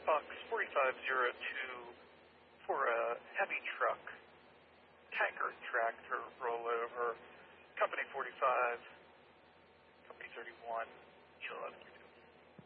box 4502 for a heavy truck, tanker tractor rollover, company 45, company 31, 11.